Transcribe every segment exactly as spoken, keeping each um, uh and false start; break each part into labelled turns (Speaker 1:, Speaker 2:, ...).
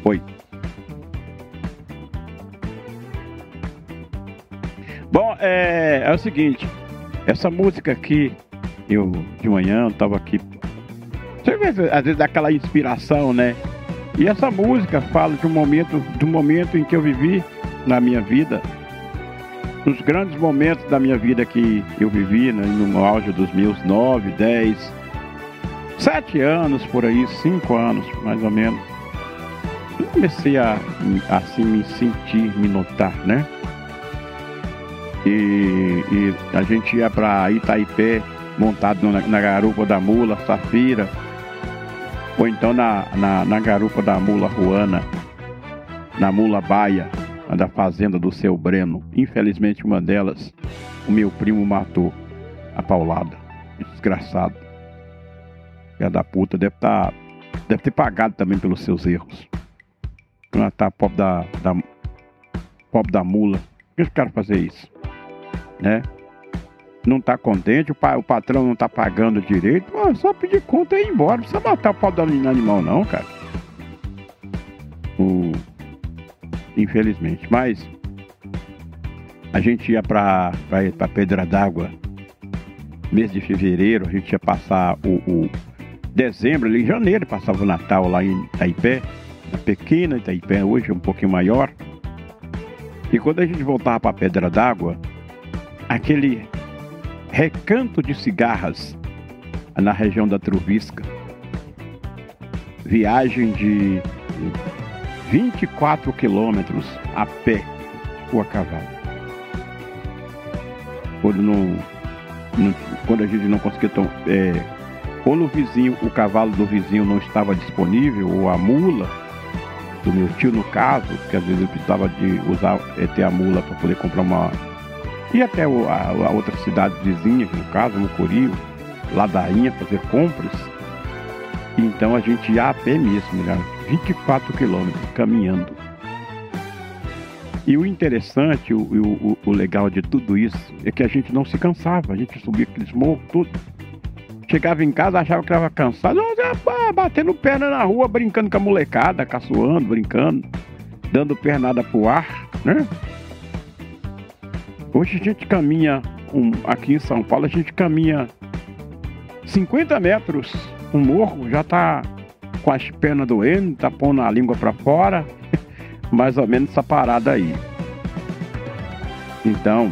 Speaker 1: Oi. Bom, é, é o seguinte, essa música aqui, eu de manhã eu tava aqui, você vê, às vezes dá aquela inspiração, né? E essa música fala de um momento, do momento em que eu vivi na minha vida, nos grandes momentos da minha vida que eu vivi, né, no auge dos meus nove, dez, sete anos por aí, cinco anos mais ou menos. Eu comecei a assim me sentir, me notar, né? E, e a gente ia para Itaipé montado na, na garupa da mula Safira, ou então na, na, na garupa da mula Ruana, na mula Baia, da fazenda do seu Breno. Infelizmente uma delas o meu primo matou a paulada. Desgraçado. Filha da puta, deve, tá, deve ter pagado também pelos seus erros. Matar pobre da, da, pobre da mula. Por que os caras fazer isso? Né? Não tá contente, o, pa, o patrão não tá pagando direito, pô, só pedir conta e ir embora. Não precisa matar o pobre do animal não, cara. O... Infelizmente. Mas a gente ia pra, pra, pra Pedra d'Água mês de fevereiro, a gente ia passar o, o dezembro, ali em janeiro, passava o Natal lá em Itaipé, na pequena Itaipé, hoje é um pouquinho maior. E quando a gente voltava pra Pedra d'Água, aquele recanto de cigarras na região da Truvisca, viagem de vinte e quatro quilômetros a pé ou a cavalo. Quando, não, não, quando a gente não conseguia é, ou no vizinho, o cavalo do vizinho não estava disponível, ou a mula do meu tio no caso, que às vezes eu precisava de usar, é, ter a mula para poder comprar uma... E até o, a, a outra cidade vizinha, no caso, Mucuri, Ladainha, fazer compras. Então a gente ia a pé mesmo, né? vinte e quatro quilômetros, caminhando. E o interessante, o, o, o legal de tudo isso, é que a gente não se cansava. A gente subia aqueles morros, tudo. Chegava em casa, achava que estava cansado, batendo perna na rua, brincando com a molecada, caçoando, brincando, dando pernada pro ar, né? Hoje a gente caminha, um, aqui em São Paulo, a gente caminha cinquenta metros, um morro, já tá com as pernas doendo, tá pondo a língua para fora, mais ou menos essa parada aí. Então,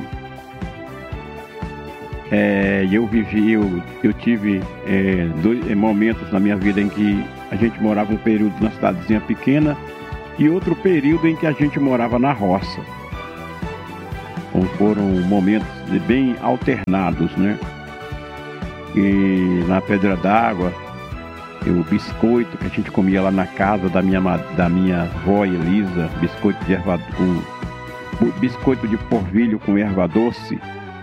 Speaker 1: é, eu vivi, eu, eu tive é, dois momentos na minha vida em que a gente morava um período na cidadezinha pequena e outro período em que a gente morava na roça. Então, foram momentos bem alternados, né? E na Pedra d'Água, o biscoito que a gente comia lá na casa da minha, da minha avó Elisa, biscoito de erva, com, biscoito de polvilho com erva doce.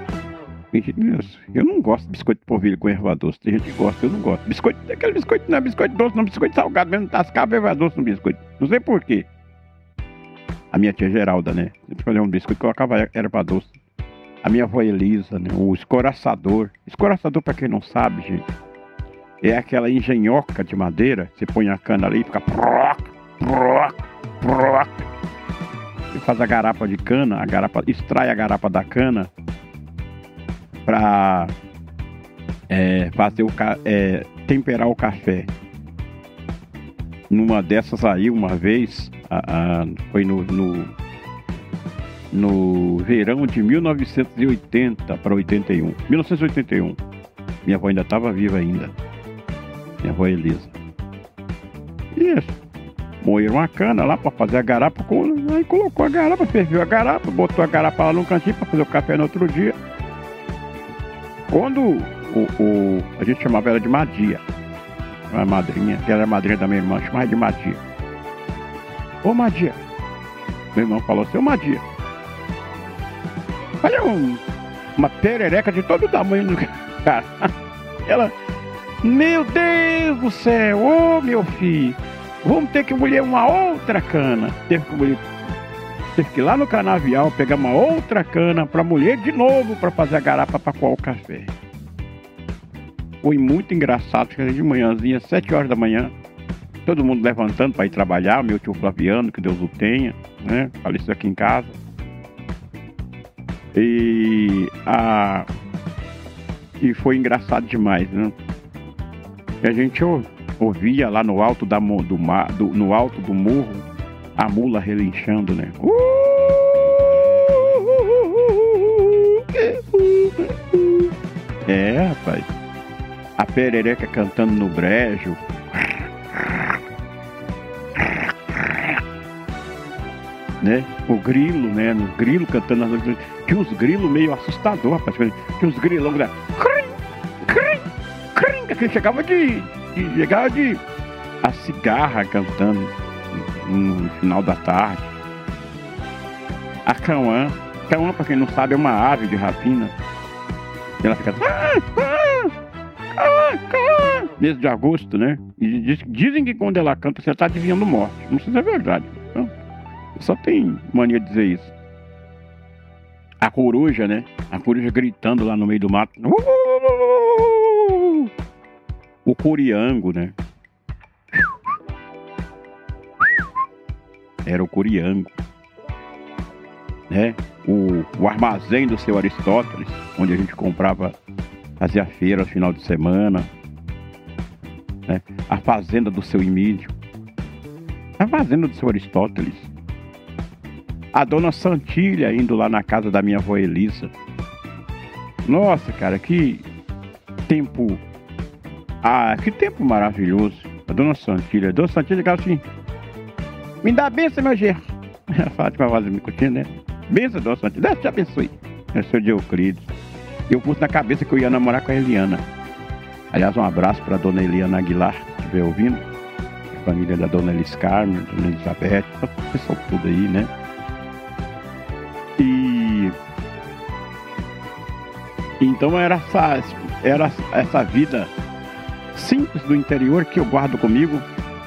Speaker 1: Eu não gosto de biscoito de polvilho com erva doce. Tem gente que gosta, eu não gosto. Biscoito, aquele biscoito não é biscoito doce, não, biscoito salgado mesmo, tascava erva doce no biscoito. Não sei porquê. A minha tia Geralda, né? Sempre fazia um biscoito e colocava erva doce. A minha avó Elisa, né? O escoraçador. Escoraçador, pra quem não sabe, gente, é aquela engenhoca de madeira. Você põe a cana ali e fica... Você faz a garapa de cana, a garapa, extrai a garapa da cana pra é, fazer o é, temperar o café. Numa dessas aí, uma vez, a, a, foi no, no, no verão de mil novecentos e oitenta para oitenta e um. mil novecentos e oitenta e um. Minha avó ainda estava viva ainda. Minha avó Elisa. Isso. Moeram uma cana lá para fazer a garapa. Aí colocou a garapa, ferveu a garapa, botou a garapa lá no cantinho para fazer o café no outro dia. Quando o, o, a gente chamava ela de Madia. A madrinha, que era a madrinha da minha irmã, chamava de Madia. Ô Madia. Meu irmão falou assim, ô Madia. Olha um, uma perereca de todo tamanho do cara. Ela, meu Deus do céu, ô meu filho, vamos ter que molhar uma outra cana. Teve que molhar, teve que ir lá no canavial pegar uma outra cana para molhar de novo para fazer a garapa para coar o café. Foi muito engraçado, porque de manhãzinha, sete horas da manhã, todo mundo levantando para ir trabalhar, meu tio Flaviano, que Deus o tenha, né? Faleceu aqui em casa. E, a, e foi engraçado demais, né? E a gente ouvia lá no alto, da, do, do, no alto do morro a mula relinchando, né? É, rapaz. A perereca cantando no brejo. Né? O grilo, né? O grilo cantando nas noites. Tinha uns grilos meio assustador, rapaz. Tinha uns grilão que que chegava de, de. Chegava de. A cigarra cantando no final da tarde. A cauã. Cauã, pra quem não sabe, é uma ave de rapina. E ela fica. Mês de agosto, né? E diz, dizem que quando ela canta, você tá adivinhando morte. Não sei se é verdade. Não. Só tem mania de dizer isso. A coruja, né? A coruja gritando lá no meio do mato. O coriango, né? Era o coriango. Né? O, o armazém do seu Aristóteles, onde a gente comprava, fazia feira no final de semana. Né? A fazenda do seu Emílio. A fazenda do seu Aristóteles. A dona Santilha indo lá na casa da minha avó Elisa. Nossa, cara, que tempo. Ah, que tempo maravilhoso. A dona Santilha. A dona Santilha ficava assim: me dá a benção, meu gerro. A Fátima Vaz me curtindo, né? Benção, dona Santilha. Deus te abençoe. É seu Dioclides. Eu pus na cabeça que eu ia namorar com a Eliana. Aliás, um abraço para a dona Eliana Aguilar, que estiver ouvindo. A família da dona Elis Carmen, dona Elizabeth, o pessoal tudo aí, né? E então era essa, era essa vida simples do interior que eu guardo comigo.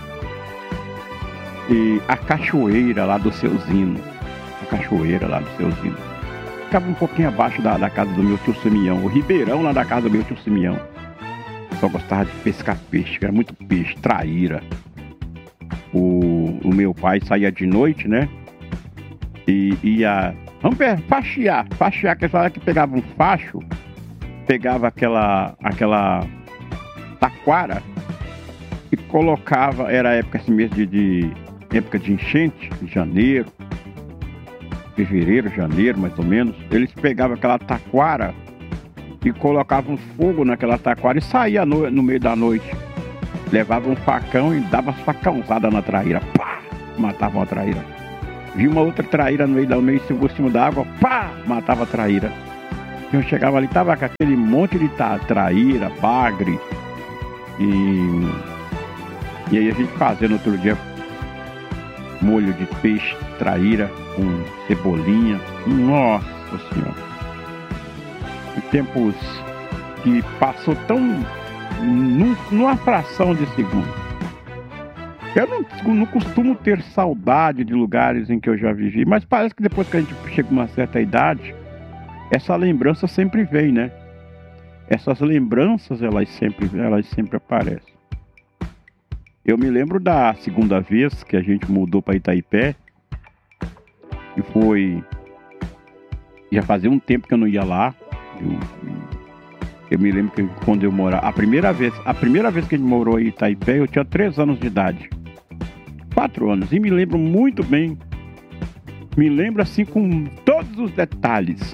Speaker 1: E a cachoeira lá do seu Zino. A cachoeira lá do seu Zino. Ficava um pouquinho abaixo da, da casa do meu tio Simeão. O ribeirão lá da casa do meu tio Simeão. Só gostava de pescar peixe, era muito peixe, traíra. O, o meu pai saía de noite, né? E ia. Vamos faxear, faxear, que essa hora que pegava um facho, pegava aquela, aquela taquara e colocava, era época assim mesmo de, de época de enchente, de janeiro, fevereiro, janeiro mais ou menos, eles pegavam aquela taquara e colocavam fogo naquela taquara e saía no, no meio da noite, levavam um facão e davam facãozada na traíra, pá, matavam a traíra. Vi uma outra traíra no meio da meio por cima da água, pá, matava a traíra. Eu chegava ali, tava com aquele monte de traíra, bagre. E, e aí a gente fazia no outro dia molho de peixe, traíra, com cebolinha. Nossa Senhora. E tempos que passou tão num, numa fração de segundo. Eu não, não costumo ter saudade de lugares em que eu já vivi, mas parece que depois que a gente chega a uma certa idade, essa lembrança sempre vem, né? Essas lembranças, elas sempre, elas sempre aparecem. Eu me lembro da segunda vez que a gente mudou para Itaipé, e foi... Já fazia um tempo que eu não ia lá. Eu, eu me lembro que quando eu morava... A primeira vez, a primeira vez que a gente morou em Itaipé, eu tinha três anos de idade. Quatro anos, e me lembro muito bem, me lembro assim com todos os detalhes,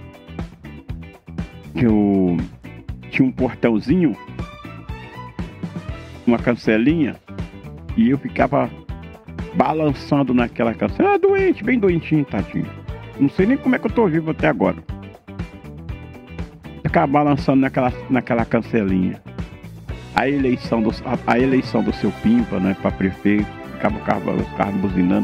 Speaker 1: que eu tinha um portãozinho, uma cancelinha, e eu ficava balançando naquela cancela, ah, doente, bem doentinho, tadinho, não sei nem como é que eu tô vivo até agora, ficava balançando naquela, naquela cancelinha, a eleição do, a, a eleição do seu Pimpa, né, para prefeito. Ficava o carro, os carros buzinando.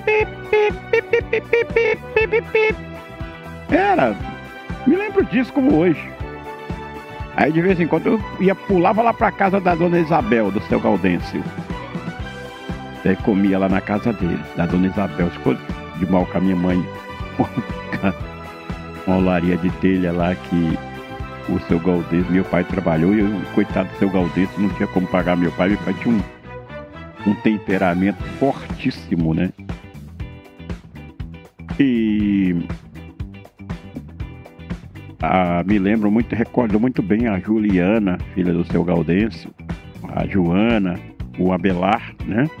Speaker 1: Era. Me lembro disso como hoje. Aí de vez em quando eu ia, pulava lá pra casa da dona Isabel, do seu Gaudêncio. Aí comia lá na casa dele, da dona Isabel. Ficou de mal com a minha mãe. Uma olaria de telha lá que o seu Gaudêncio, meu pai trabalhou. E eu, coitado do seu Gaudêncio, não tinha como pagar meu pai. Meu pai tinha um. um temperamento fortíssimo, né? E ah, me lembro muito, recordo muito bem a Juliana, filha do seu Gaudêncio, a Joana, o Abelar, né?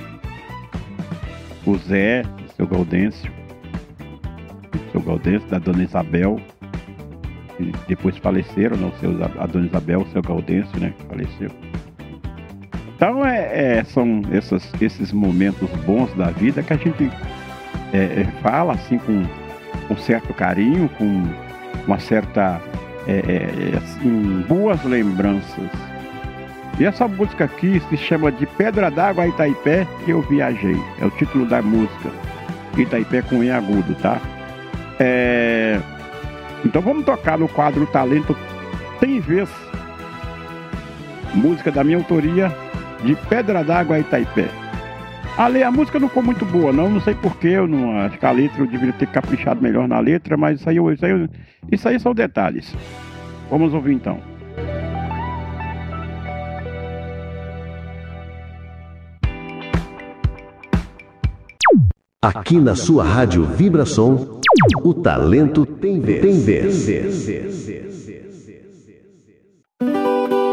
Speaker 1: O Zé, o seu Gaudêncio, o seu Gaudêncio, da dona Isabel, que depois faleceram, não, seu, a dona Isabel, o seu Gaudêncio, né? Que faleceu. Então é, é, são esses, esses momentos bons da vida que a gente é, é, fala assim com, com certo carinho, com uma certa é, é, assim, boas lembranças. E essa música aqui se chama de Pedra d'Água Itaipé que eu viajei. É o título da música. Itaipé com E agudo, tá? É... Então vamos tocar no quadro Talento Tem Vez. Música da minha autoria, de Pedra d'Água Itaipé. Ali a música não ficou muito boa, não, não sei porquê, eu não acho que a letra eu deveria ter caprichado melhor na letra, mas isso aí, isso aí, isso aí são detalhes. Vamos ouvir então.
Speaker 2: Aqui na sua rádio Vibração, o talento tem vez. Tem vez.